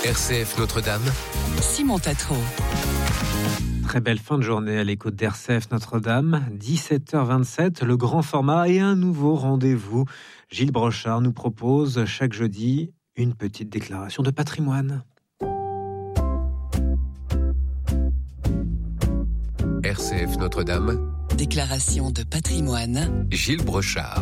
RCF Notre-Dame. Simon Tatro. Très belle fin de journée à l'écoute d'RCF Notre-Dame. 17h27, le grand format et un nouveau rendez-vous. Gilles Brochard nous propose chaque jeudi une petite déclaration de patrimoine. RCF Notre-Dame. Déclaration de patrimoine. Gilles Brochard.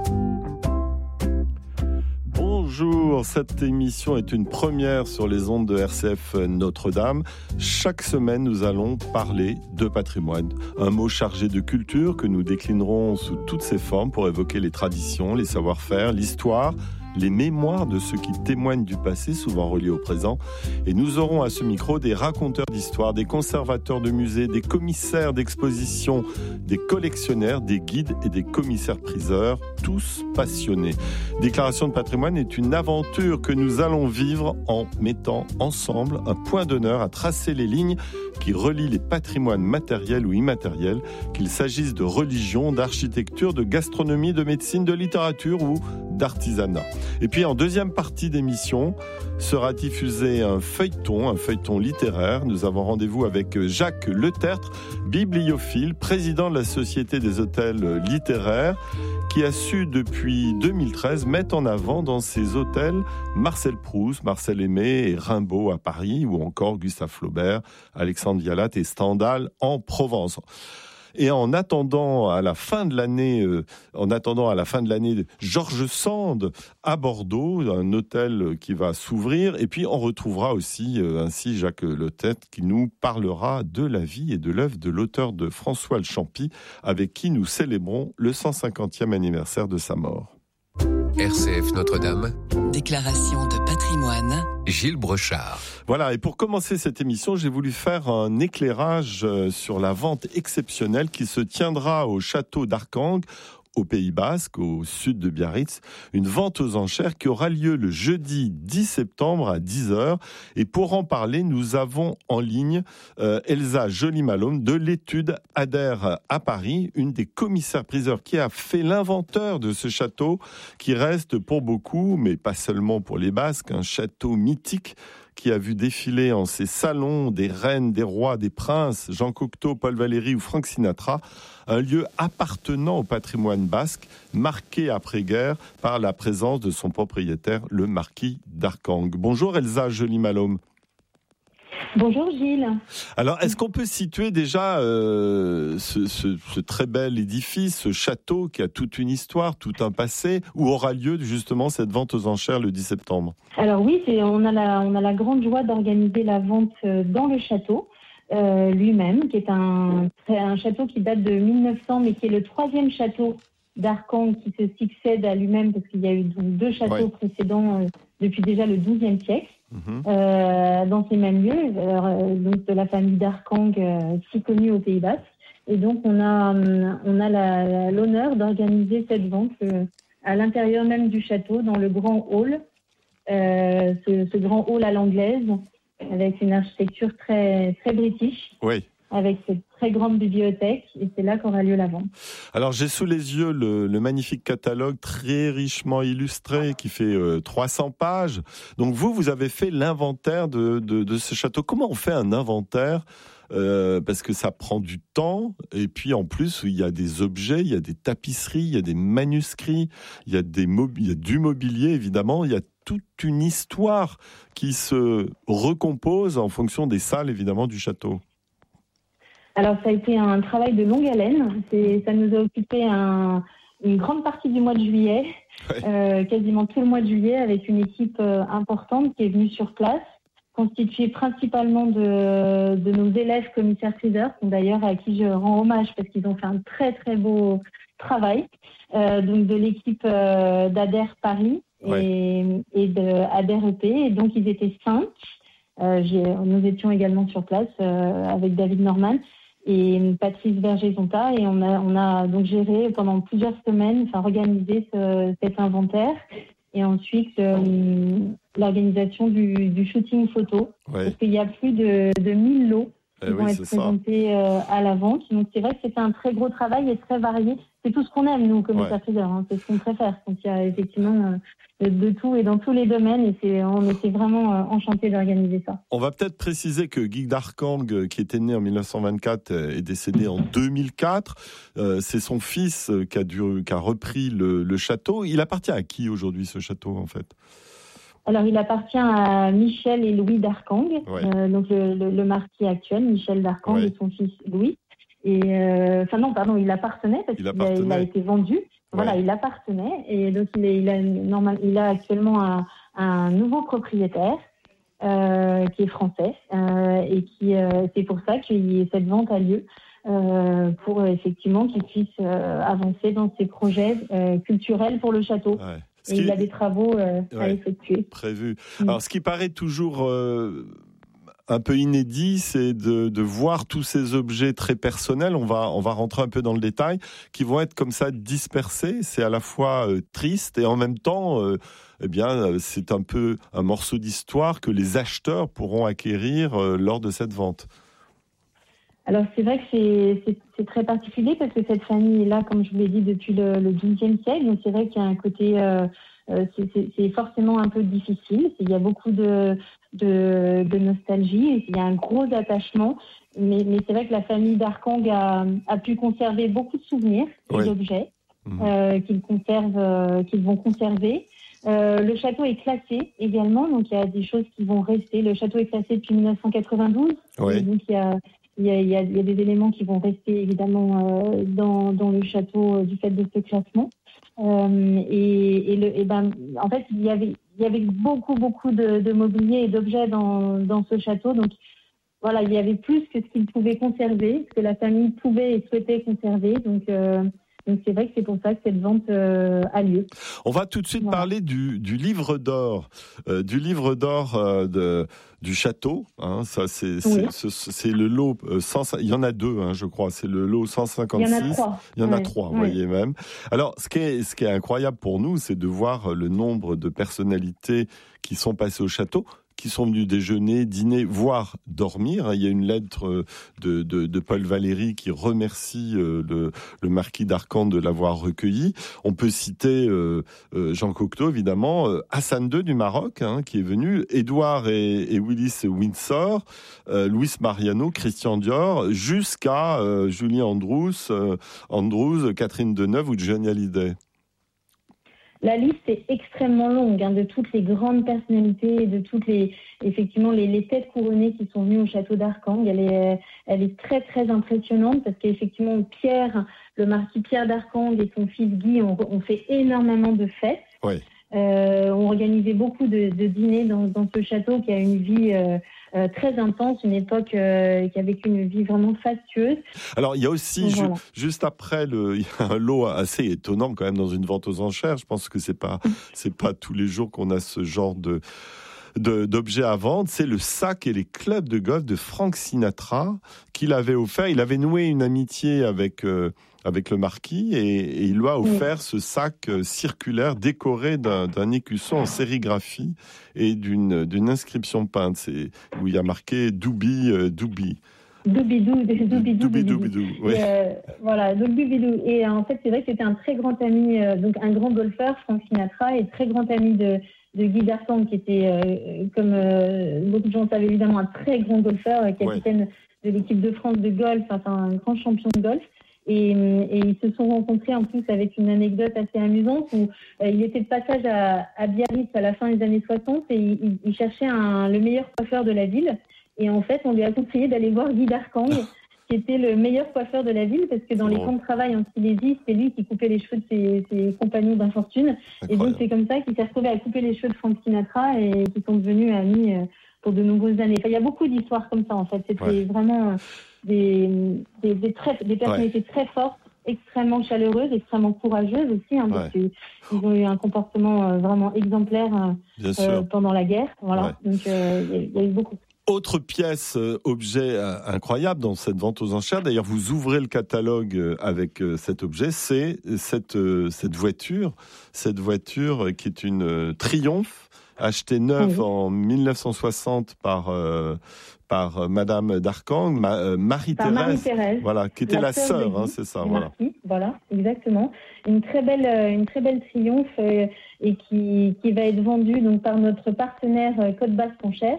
Bonjour, cette émission est une première sur les ondes de RCF Notre-Dame. Chaque semaine, nous allons parler de patrimoine. Un mot chargé de culture que nous déclinerons sous toutes ses formes pour évoquer les traditions, les savoir-faire, l'histoire, les mémoires de ceux qui témoignent du passé, souvent reliés au présent. Et nous aurons à ce micro des raconteurs d'histoire, des conservateurs de musées, des commissaires d'exposition, des collectionneurs, des guides et des commissaires-priseurs, tous passionnés. Déclaration de patrimoine est une aventure que nous allons vivre en mettant ensemble un point d'honneur à tracer les lignes qui relient les patrimoines matériels ou immatériels, qu'il s'agisse de religion, d'architecture, de gastronomie, de médecine, de littérature ou d'artisanat. Et puis en deuxième partie d'émission sera diffusé un feuilleton littéraire. Nous avons rendez-vous avec Jacques Letertre, bibliophile, président de la Société des hôtels littéraires, qui a su depuis 2013 mettre en avant dans ses hôtels Marcel Proust, Marcel Aimé et Rimbaud à Paris, ou encore Gustave Flaubert, Alexandre Vialat et Stendhal en Provence. Et en attendant à la fin de l'année, Georges Sand à Bordeaux, un hôtel qui va s'ouvrir. Et puis on retrouvera aussi ainsi Jacques Letertre qui nous parlera de la vie et de l'œuvre de l'auteur de François le Champy, avec qui nous célébrons le 150e anniversaire de sa mort. RCF Notre-Dame. Déclaration de patrimoine. Gilles Brochard. Voilà, et pour commencer cette émission, j'ai voulu faire un éclairage sur la vente exceptionnelle qui se tiendra au château d'Arcang, au Pays Basque, au sud de Biarritz, une vente aux enchères qui aura lieu le jeudi 10 septembre à 10h. Et pour en parler, nous avons en ligne Elsa Joly-Malhomme de l'étude ADER à Paris, une des commissaires-priseurs qui a fait l'inventeur de ce château, qui reste pour beaucoup, mais pas seulement pour les Basques, un château mythique qui a vu défiler en ses salons des reines, des rois, des princes, Jean Cocteau, Paul Valéry ou Frank Sinatra, un lieu appartenant au patrimoine basque, marqué après-guerre par la présence de son propriétaire, le marquis d'Arcang. Bonjour Elsa Joly-Malhomme. Bonjour Gilles. Alors, est-ce qu'on peut situer déjà ce très bel édifice, ce château qui a toute une histoire, tout un passé, où aura lieu justement cette vente aux enchères le 10 septembre ? Alors oui, on a la grande joie d'organiser la vente dans le château lui-même, qui est un château qui date de 1900, mais qui est le troisième château d'Arcang qui se succède à lui-même, parce qu'il y a eu donc deux châteaux précédents depuis déjà le XIIe siècle. Dans ces mêmes lieux, donc de la famille d'Arcang, si connue au Pays Basque. Et donc on a l'honneur d'organiser cette vente à l'intérieur même du château, dans le grand hall, ce grand hall à l'anglaise, avec une architecture très très british. Oui. Avec cette très grande bibliothèque, et c'est là qu'aura lieu la vente. Alors j'ai sous les yeux le magnifique catalogue très richement illustré qui fait 300 pages. Donc vous avez fait l'inventaire de ce château. Comment on fait un inventaire ? Parce que ça prend du temps, et puis en plus il y a des objets, il y a des tapisseries, il y a des manuscrits, il y a du mobilier évidemment, il y a toute une histoire qui se recompose en fonction des salles évidemment du château. Alors ça a été un travail de longue haleine, ça nous a occupé une grande partie du mois de juillet, quasiment tout le mois de juillet, avec une équipe importante qui est venue sur place, constituée principalement de nos élèves commissaires-priseurs, d'ailleurs à qui je rends hommage parce qu'ils ont fait un très très beau travail, donc de l'équipe d'ADER Paris et de ADER EP, et donc ils étaient 5. Nous étions également sur place avec David Norman et Patrice Berger-Zonta, et on a donc géré pendant plusieurs semaines, organisé cet inventaire, et ensuite l'organisation du shooting photo, parce qu'il y a plus de 1000 lots qui vont être présentés à la vente. Donc c'est vrai que c'était un très gros travail et très varié. C'est tout ce qu'on aime, nous, comme état-faiseurs. C'est ce qu'on préfère. Donc il y a effectivement de tout et dans tous les domaines. Et on était vraiment enchantés d'organiser ça. On va peut-être préciser que Guy d'Arcangues, qui était né en 1924, est décédé en 2004. C'est son fils qui a repris le château. Il appartient à qui aujourd'hui, ce château, en fait ? Alors, il appartient à Michel et Louis d'Arcangues, donc le marquis actuel, Michel d'Arcangues, et son fils Louis. Et il appartenait parce qu'il a été vendu. Voilà, il appartenait et donc il a actuellement un nouveau propriétaire qui est français et qui c'est pour ça que cette vente a lieu pour effectivement qu'il puisse avancer dans ses projets culturels pour le château. Ouais. Et il a des travaux à effectuer. Prévus. Alors, ce qui paraît toujours un peu inédit, c'est de voir tous ces objets très personnels, on va rentrer un peu dans le détail, qui vont être comme ça dispersés. C'est à la fois triste et en même temps, c'est un peu un morceau d'histoire que les acheteurs pourront acquérir lors de cette vente. Alors c'est vrai que c'est très particulier parce que cette famille est là, comme je vous l'ai dit, depuis le XIIe siècle. Donc c'est vrai qu'il y a un côté, c'est forcément un peu difficile. Il y a beaucoup de nostalgie, il y a un gros attachement. Mais c'est vrai que la famille d'Arcangues a pu conserver beaucoup de souvenirs et d'objets qu'ils vont conserver. Le château est classé également, donc il y a des choses qui vont rester. Le château est classé depuis 1992, donc il y a des éléments qui vont rester évidemment dans le château du fait de ce classement. En fait, il y avait beaucoup de mobilier et d'objets dans ce château. Donc voilà, il y avait plus que ce qu'il pouvait conserver, ce que la famille pouvait et souhaitait conserver. Donc c'est vrai que c'est pour ça que cette vente a lieu. On va tout de suite parler du livre d'or, du château. Hein, ça c'est le lot. Il y en a deux, je crois. C'est le lot 156. Il y en a trois, vous voyez même. Alors, ce qui est incroyable pour nous, c'est de voir le nombre de personnalités qui sont passées au château, qui sont venus déjeuner, dîner, voire dormir. Il y a une lettre de Paul Valéry qui remercie le marquis d'Arcangues de l'avoir recueilli. On peut citer Jean Cocteau, évidemment, Hassan II du Maroc, qui est venu, Édouard et Willis Windsor, Luis Mariano, Christian Dior, jusqu'à Julie Andrews, Catherine Deneuve ou Johnny Hallyday. La liste est extrêmement longue de toutes les grandes personnalités et de toutes les têtes couronnées qui sont venues au château d'Arcangues. Elle est très très impressionnante parce qu'effectivement le marquis Pierre d'Arcangues et son fils Guy ont fait énormément de fêtes. Ont organisé beaucoup de dîners dans ce château qui a une vie très intense, une époque qui a vécu une vie vraiment fastueuse. Alors il y a aussi juste après il y a un lot assez étonnant quand même dans une vente aux enchères. Je pense que c'est pas tous les jours qu'on a ce genre d'objets à vendre. C'est le sac et les clubs de golf de Frank Sinatra qu'il avait offert. Il avait noué une amitié avec le marquis et il lui a offert ce sac circulaire décoré d'un écusson en sérigraphie et d'une inscription peinte où il y a marqué Doubi. Doubidou. Oui. Voilà, Doubidou. Et en fait, c'est vrai que c'était un très grand ami, donc un grand golfeur, Frank Sinatra, et très grand ami de Guy d'Arcangues, qui était, comme beaucoup de gens savent évidemment, un très grand golfeur, capitaine de l'équipe de France de golf, un grand champion de golf. Et ils se sont rencontrés en plus avec une anecdote assez amusante où il était de passage à Biarritz à la fin des années 60 et il cherchait le meilleur coiffeur de la ville. Et en fait, on lui a conseillé d'aller voir Guy d'Arcangues, qui était le meilleur coiffeur de la ville, parce que dans les camps de travail en Silésie, c'était lui qui coupait les cheveux de ses compagnons d'infortune. Et donc, c'est comme ça qu'il s'est retrouvé à couper les cheveux de Frank Sinatra et qui sont devenus amis pour de nombreuses années. Enfin, il y a beaucoup d'histoires comme ça, en fait. C'était vraiment des personnalités très fortes, extrêmement chaleureuses, extrêmement courageuses aussi, parce qu'ils ont eu un comportement vraiment exemplaire pendant la guerre. Voilà. Donc, il y a eu beaucoup. Autre pièce, objet incroyable dans cette vente aux enchères, d'ailleurs vous ouvrez le catalogue avec cet objet, c'est cette voiture qui est une Triumph acheté neuf en 1960 par Madame d'Arcang, Marie-Thérèse, voilà, qui était la sœur, hein, c'est ça, voilà. Marquis, voilà, exactement. Une très belle triomphe et qui va être vendue donc par notre partenaire Côte Basque Enchères.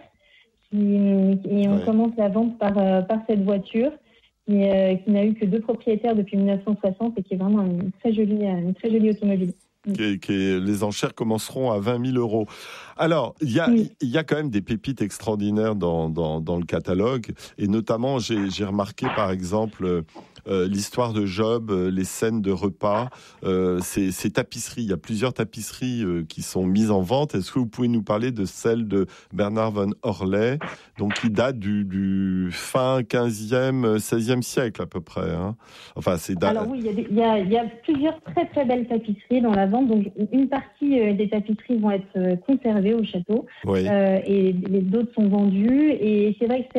On commence la vente par cette voiture qui n'a eu que 2 propriétaires depuis 1960 et qui est vraiment une très jolie automobile. Les enchères commenceront à 20 000 euros. Alors, il y a quand même des pépites extraordinaires dans le catalogue, et notamment, j'ai remarqué par exemple l'histoire de Job, les scènes de repas, ces tapisseries. Il y a plusieurs tapisseries qui sont mises en vente. Est-ce que vous pouvez nous parler de celle de Bernard von Orley, donc qui date du fin 15e, 16e siècle à peu près, hein. Enfin, Alors oui, il y a plusieurs très très belles tapisseries dans la vente. Donc une partie des tapisseries vont être conservées au château, et les d'autres sont vendues. Et c'est vrai que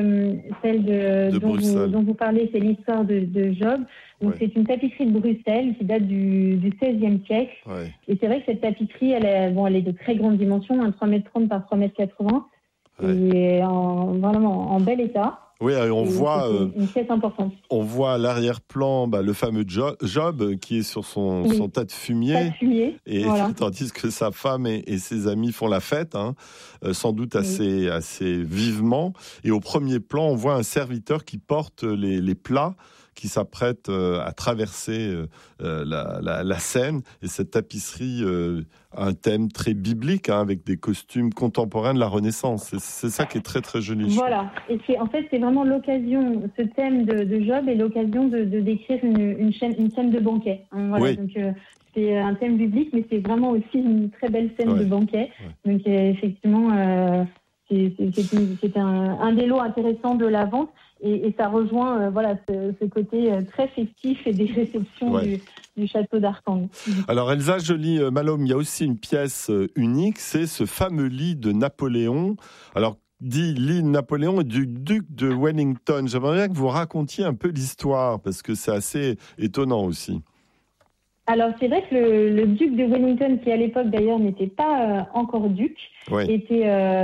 celle dont vous parlez, c'est l'histoire de Job. Donc c'est une tapisserie de Bruxelles qui date du XVIe siècle. Et c'est vrai que cette tapisserie, elle est de très grande dimension, 3,30 m par 3,80 m, et vraiment en bel état. Oui, on voit une pièce importante. On voit à l'arrière-plan le fameux Job qui est sur son tas de fumier, et voilà. Tandis que sa femme et ses amis font la fête, hein, sans doute assez vivement. Et au premier plan, on voit un serviteur qui porte les plats, qui s'apprête à traverser la Seine. Et cette tapisserie a un thème très biblique, hein, avec des costumes contemporains de la Renaissance. C'est ça qui est très très joli. Voilà. Et c'est vraiment l'occasion, ce thème de Job est l'occasion de décrire une scène de banquet. Hein, voilà. Oui. Donc c'est un thème biblique, mais c'est vraiment aussi une très belle scène de banquet. Donc effectivement, c'est un des lots intéressants de la vente. Et ça rejoint ce côté très festif et des réceptions du château d'Arcang. Alors Elsa Joly-Malhomme, il y a aussi une pièce unique, c'est ce fameux lit de Napoléon. Alors, dit lit de Napoléon et du duc de Wellington. J'aimerais bien que vous racontiez un peu l'histoire, parce que c'est assez étonnant aussi. Alors c'est vrai que le duc de Wellington, qui à l'époque d'ailleurs n'était pas encore duc, il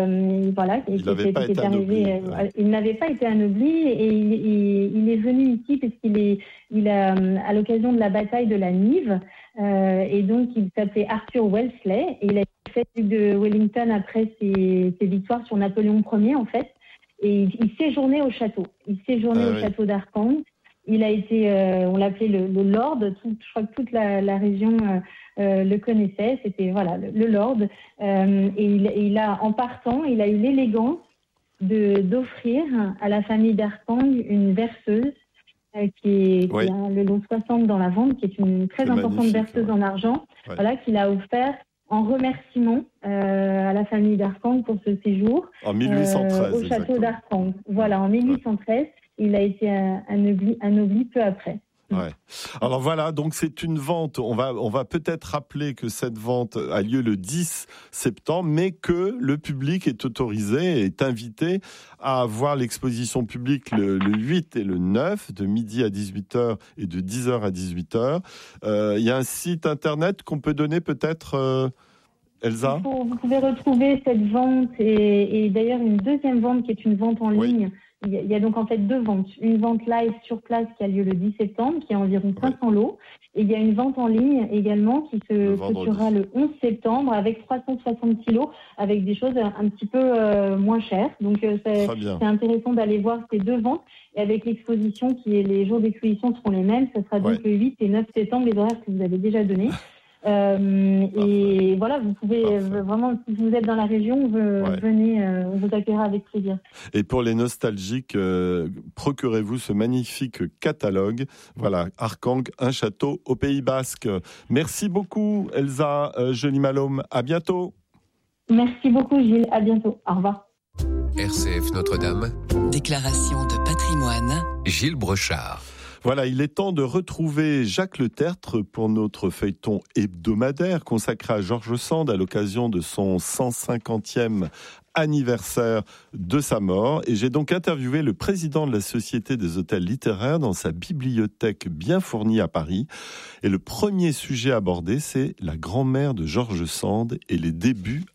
n'avait pas été anobli, et il est venu ici parce qu'il a à l'occasion de la bataille de la Nive, et donc il s'appelait Arthur Wellesley, et il a été fait duc de Wellington après ses victoires sur Napoléon Ier en fait, et il séjournait au château. Au château d'Arcang. Il a été, on l'appelait le Lord. Je crois que toute la région le connaissait. C'était le Lord. Et il a, en partant, il a eu l'élégance d'offrir à la famille d'Arcang une berceuse qui a le lot 60 dans la vente, qui est une très importante berceuse en argent, qu'il a offert en remerciement à la famille d'Arcang pour ce séjour en 1813 au château d'Arcang. Voilà, en 1813. Il a été anobli peu après. Alors voilà, donc c'est une vente. On va peut-être rappeler que cette vente a lieu le 10 septembre, mais que le public est autorisé, est invité à voir l'exposition publique le 8 et le 9, de midi à 18h et de 10h à 18h. Il y a un site internet qu'on peut donner peut-être, Elsa ? Vous pouvez retrouver cette vente et d'ailleurs une deuxième vente qui est une vente en ligne. Il y a donc en fait 2 ventes. Une vente live sur place qui a lieu le 10 septembre, qui a environ 500 lots. Et il y a une vente en ligne également qui se clôturera le 11 septembre avec 360 kilos, avec des choses un petit peu moins chères. Donc c'est intéressant d'aller voir ces 2 ventes. Et avec l'exposition, les jours d'exposition seront les mêmes. Ce sera donc le 8 et 9 septembre, les horaires que vous avez déjà donnés. Et voilà, vous pouvez vraiment, si vous êtes dans la région, venez, on vous accueillera avec plaisir. Et pour les nostalgiques, procurez-vous ce magnifique catalogue. Voilà, Arcang, un château au Pays Basque. Merci beaucoup, Elsa Joly-Malhomme. À bientôt. Merci beaucoup, Gilles. À bientôt. Au revoir. RCF Notre-Dame. Déclaration de patrimoine. Gilles Brochard. Voilà, il est temps de retrouver Jacques Le Tertre pour notre feuilleton hebdomadaire consacré à George Sand à l'occasion de son 150e anniversaire de sa mort. Et j'ai donc interviewé le président de la Société des hôtels littéraires dans sa bibliothèque bien fournie à Paris. Et le premier sujet abordé, c'est la grand-mère de George Sand et les débuts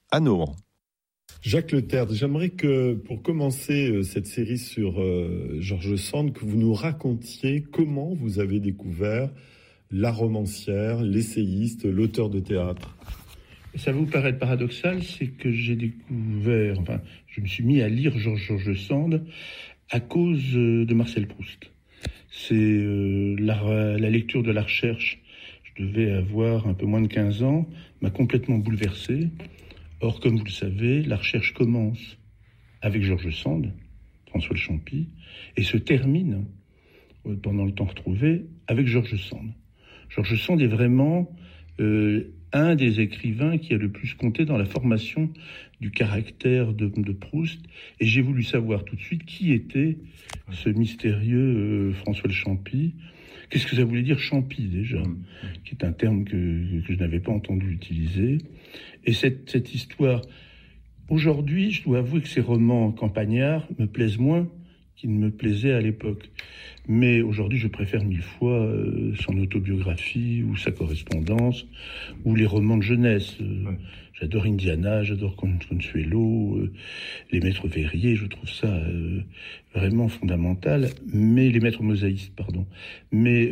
à Nohant. Jacques Letertre, j'aimerais que, pour commencer cette série sur George Sand, que vous nous racontiez comment vous avez découvert la romancière, l'essayiste, l'auteur de théâtre. Ça va vous paraître paradoxal, c'est que je me suis mis à lire George Sand à cause de Marcel Proust. C'est la lecture de La Recherche, je devais avoir un peu moins de 15 ans, m'a complètement bouleversé. Or, comme vous le savez, La Recherche commence avec George Sand, François de Champy, et se termine, pendant le temps retrouvé, avec George Sand. George Sand est vraiment un des écrivains qui a le plus compté dans la formation du caractère de Proust. Et j'ai voulu savoir tout de suite qui était ce mystérieux François de Champy. Qu'est-ce que ça voulait dire Champy déjà, qui est un terme que je n'avais pas entendu utiliser. Et cette histoire, aujourd'hui, je dois avouer que ces romans campagnards me plaisent moins qu'ils ne me plaisaient à l'époque. Mais aujourd'hui, je préfère 1000 fois son autobiographie ou sa correspondance ou les romans de jeunesse. J'adore Indiana, j'adore Consuelo, les maîtres verriers, je trouve ça vraiment fondamental. Mais les maîtres mosaïstes, pardon. Mais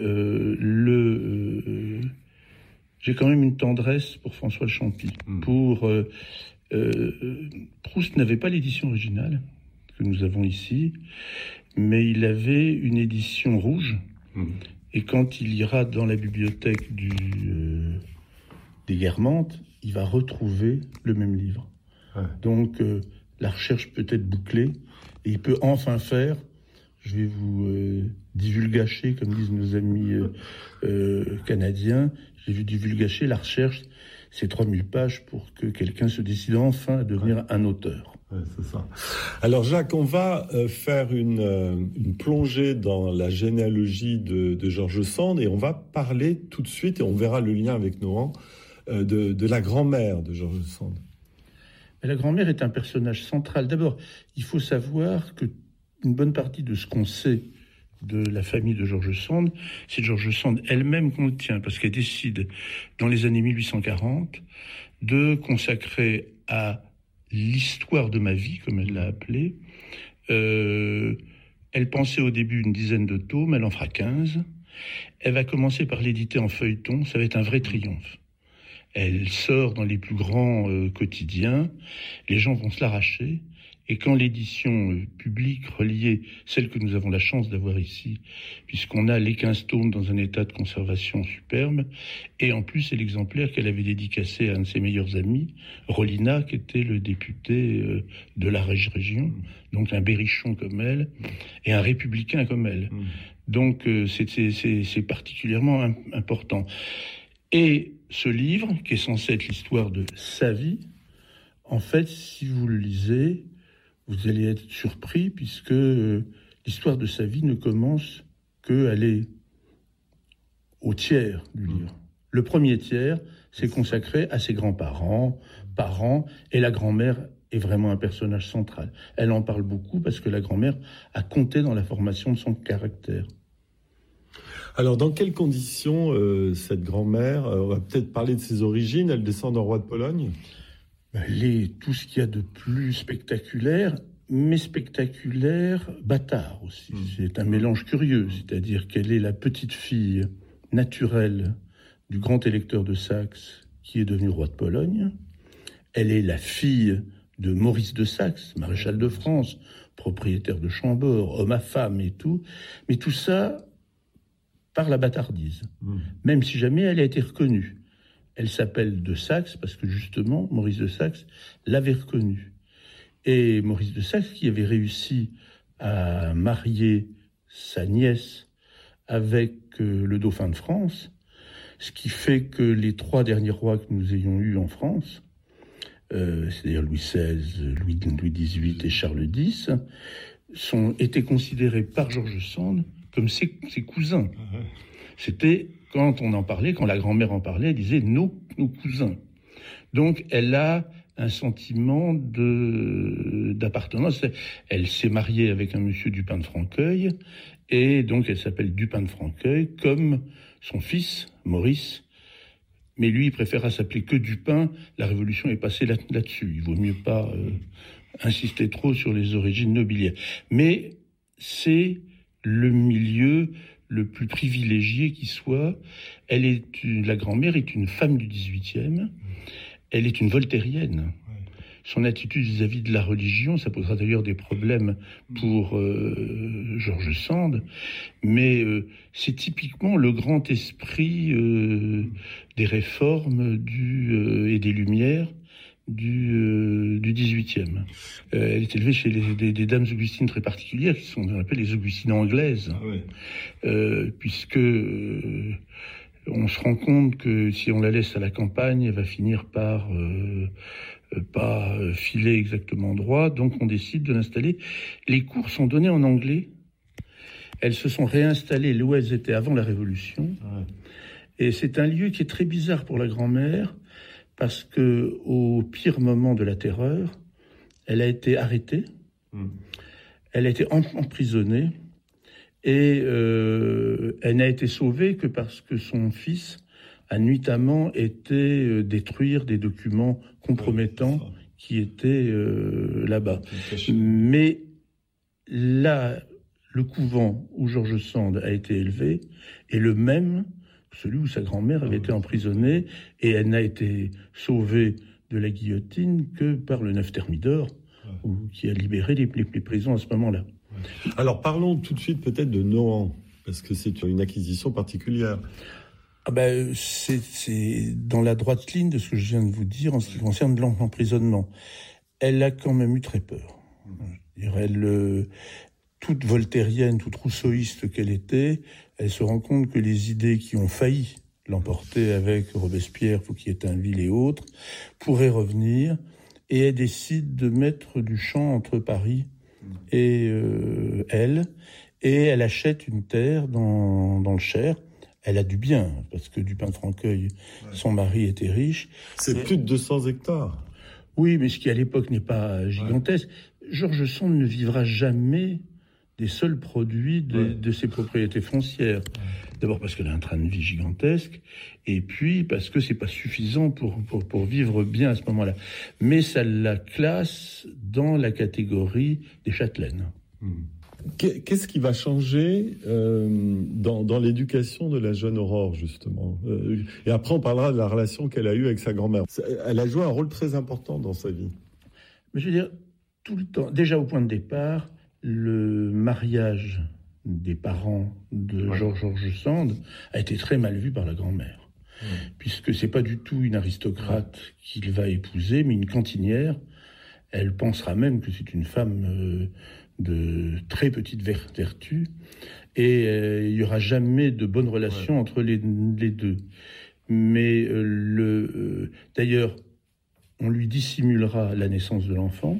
j'ai quand même une tendresse pour François de Champy. Proust n'avait pas l'édition originale que nous avons ici, mais il avait une édition rouge. Et quand il ira dans la bibliothèque des Guermantes, il va retrouver le même livre. Donc la recherche peut être bouclée et il peut enfin faire, je vais vous divulgacher, comme disent nos amis canadiens, j'ai vu divulgacher La Recherche, c'est 3000 pages pour que quelqu'un se décide enfin à devenir un auteur. C'est ça. Alors Jacques, on va faire une plongée dans la généalogie de George Sand et on va parler tout de suite, et on verra le lien avec Nohant, de la grand-mère de George Sand. La grand-mère est un personnage central. D'abord, il faut savoir que une bonne partie de ce qu'on sait de la famille de George Sand, c'est George Sand elle-même qu'on le tient, parce qu'elle décide, dans les années 1840, de consacrer à l'histoire de ma vie, comme elle l'a appelé. Elle pensait au début une dizaine de tomes, elle en fera 15. Elle va commencer par l'éditer en feuilleton, ça va être un vrai triomphe. Elle sort dans les plus grands quotidiens, les gens vont se l'arracher, et quand l'édition publique reliée, celle que nous avons la chance d'avoir ici, puisqu'on a les 15 tomes dans un état de conservation superbe, et en plus c'est l'exemplaire qu'elle avait dédicacé à un de ses meilleurs amis, Rollinat, qui était le député de la région, donc un berrichon comme elle, et un républicain comme elle. Donc c'est particulièrement important. Et ce livre, qui est censé être l'histoire de sa vie, en fait, si vous le lisez, vous allez être surpris, puisque l'histoire de sa vie ne commence qu'aller au tiers du livre. Le premier tiers, c'est consacré à ses grands-parents, parents, et la grand-mère est vraiment un personnage central. Elle en parle beaucoup parce que la grand-mère a compté dans la formation de son caractère. Alors, dans quelles conditions cette grand-mère, on va peut-être parler de ses origines, elle descend d'un roi de Pologne ? Elle est tout ce qu'il y a de plus spectaculaire, mais spectaculaire bâtard aussi. C'est un mélange curieux, c'est-à-dire qu'elle est la petite-fille naturelle du grand électeur de Saxe qui est devenu roi de Pologne. Elle est la fille de Maurice de Saxe, maréchal de France, propriétaire de Chambord, homme à femme et tout. Mais tout ça par la bâtardise, même si jamais elle a été reconnue. Elle s'appelle de Saxe parce que justement, Maurice de Saxe l'avait reconnue. Et Maurice de Saxe, qui avait réussi à marier sa nièce avec le dauphin de France, ce qui fait que les 3 derniers rois que nous ayons eus en France, c'est-à-dire Louis XVI, Louis XVIII et Charles X, étaient considérés par George Sand comme ses cousins. C'était... Quand on en parlait, quand la grand-mère en parlait, elle disait « nos cousins ». Donc, elle a un sentiment d'appartenance. Elle s'est mariée avec un monsieur Dupin de Franqueuil, et donc elle s'appelle Dupin de Franqueuil, comme son fils, Maurice, Mais lui, il préféra s'appeler que Dupin. La Révolution est passée là-dessus. Il vaut mieux pas insister trop sur les origines nobiliaires. Mais c'est le milieu le plus privilégié qui soit. La grand-mère est une femme du XVIIIe. Elle est une voltairienne. Son attitude vis-à-vis de la religion, ça posera d'ailleurs des problèmes pour George Sand, mais c'est typiquement le grand esprit des réformes et des Lumières du XVIIIe. Elle est élevée chez des dames augustines très particulières, qui sont on appelle les augustines anglaises, puisque on se rend compte que si on la laisse à la campagne, elle va finir par pas filer exactement droit, donc on décide de l'installer. Les cours sont donnés en anglais. Elles se sont réinstallées là où elles étaient avant la Révolution. Et c'est un lieu qui est très bizarre pour la grand-mère, parce que au pire moment de la terreur, elle a été arrêtée, elle a été emprisonnée, et elle n'a été sauvée que parce que son fils a nuitamment été détruire des documents compromettants qui étaient là-bas. Mais là, le couvent où George Sand a été élevé est le même que celui où sa grand-mère avait été emprisonnée, et elle n'a été sauvée de la guillotine que par le 9 Thermidor, qui a libéré les prisons à ce moment-là. Alors parlons tout de suite peut-être de Nohant, parce que c'est une acquisition particulière. C'est dans la droite ligne de ce que je viens de vous dire en ce qui concerne l'emprisonnement. Elle a quand même eu très peur. Je dirais, toute voltairienne, toute rousseauiste qu'elle était, elle se rend compte que les idées qui ont failli l'emporter avec Robespierre, Fouquier-Tinville et autres, pourraient revenir, et elle décide de mettre du champ entre Paris et elle achète une terre dans le Cher. Elle a du bien, parce que Dupin-Franqueuil, son mari, était riche. C'est plus de 200 hectares. Oui, mais ce qui à l'époque n'est pas gigantesque. George Sand ne vivra jamais des seuls produits de ses propriétés foncières. D'abord parce qu'elle a un train de vie gigantesque, et puis parce que c'est pas suffisant pour vivre bien à ce moment-là. Mais ça la classe dans la catégorie des châtelaines. Qu'est-ce qui va changer dans l'éducation de la jeune Aurore, justement et après, on parlera de la relation qu'elle a eue avec sa grand-mère. Elle a joué un rôle très important dans sa vie. Mais je veux dire, tout le temps, déjà au point de départ, le mariage des parents de George Sand a été très mal vu par la grand-mère, puisque c'est pas du tout une aristocrate qu'il va épouser, mais une cantinière. Elle pensera même que c'est une femme de très petite vertu, et il n'y aura jamais de bonne relation entre les deux. Mais d'ailleurs, on lui dissimulera la naissance de l'enfant,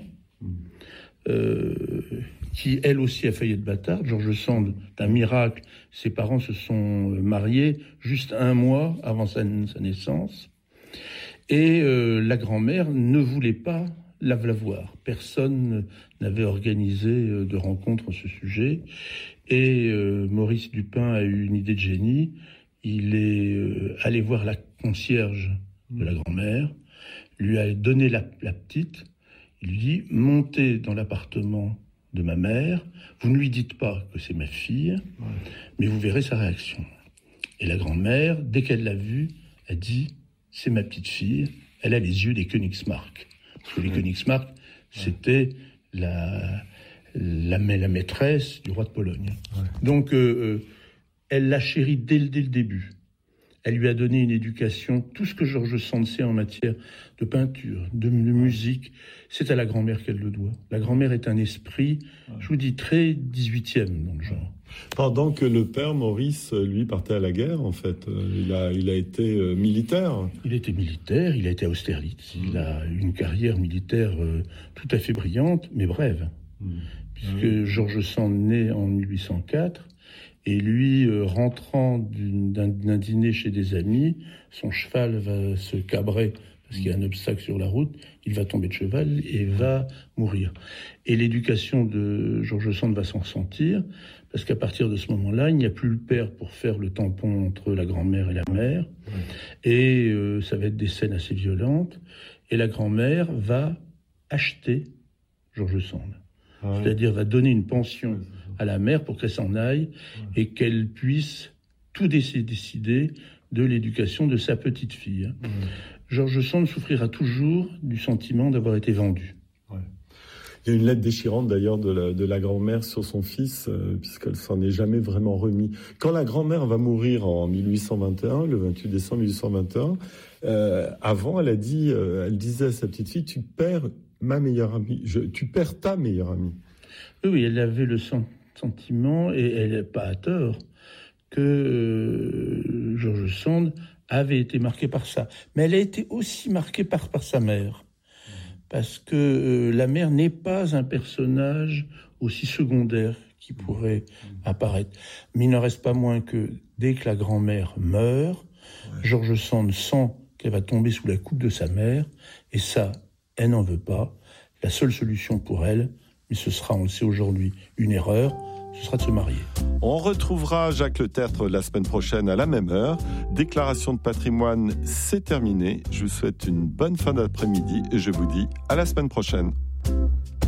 qui elle aussi a failli être bâtarde. George Sand, d'un miracle, ses parents se sont mariés juste 1 mois avant sa naissance, et la grand-mère ne voulait pas la voir. Personne n'avait organisé de rencontre à ce sujet. Et Maurice Dupin a eu une idée de génie. Il est allé voir la concierge de la grand-mère, lui a donné la petite. Il lui dit « Montez dans l'appartement de ma mère, vous ne lui dites pas que c'est ma fille, mais vous verrez sa réaction. » Et la grand-mère, dès qu'elle l'a vue, a dit « C'est ma petite fille, elle a les yeux des Königsmarck. » Parce que les Königsmarck, c'était la maîtresse du roi de Pologne. Donc, elle l'a chérie dès le début. Elle lui a donné une éducation. Tout ce que George Sand sait en matière de peinture, de musique, c'est à la grand-mère qu'elle le doit. La grand-mère est un esprit, je vous dis, très 18e dans le genre. Pendant que le père, Maurice, lui, partait à la guerre, en fait. Il a été militaire. Il était militaire, il a été à Austerlitz. Il a eu une carrière militaire tout à fait brillante, mais brève. Puisque George Sand naît en 1804, et lui, rentrant d'un dîner chez des amis, son cheval va se cabrer parce qu'il y a un obstacle sur la route, il va tomber de cheval et va mourir. Et l'éducation de George Sand va s'en ressentir, parce qu'à partir de ce moment-là, il n'y a plus le père pour faire le tampon entre la grand-mère et la mère, et ça va être des scènes assez violentes, et la grand-mère va acheter George Sand. C'est-à-dire va donner une pension à la mère pour qu'elle s'en aille et qu'elle puisse tout décider de l'éducation de sa petite fille. George Sand souffrira toujours du sentiment d'avoir été vendu. Il y a une lettre déchirante d'ailleurs de la grand-mère sur son fils, puisqu'elle s'en est jamais vraiment remis. Quand la grand-mère va mourir en 1821, le 28 décembre 1821, avant elle disait à sa petite fille, tu perds ma meilleure amie, tu perds ta meilleure amie. Oui, elle avait le sentiment, et elle n'est pas à tort, que George Sand avait été marqué par ça. Mais elle a été aussi marquée par sa mère. Parce que la mère n'est pas un personnage aussi secondaire qui pourrait apparaître. Mais il n'en reste pas moins que dès que la grand-mère meurt, George Sand sent qu'elle va tomber sous la coupe de sa mère, et ça, elle n'en veut pas. La seule solution pour elle, mais ce sera, on le sait aujourd'hui, une erreur, ce sera de se marier. On retrouvera Jacques Le Tertre la semaine prochaine à la même heure. Déclaration de patrimoine, c'est terminé. Je vous souhaite une bonne fin d'après-midi et je vous dis à la semaine prochaine.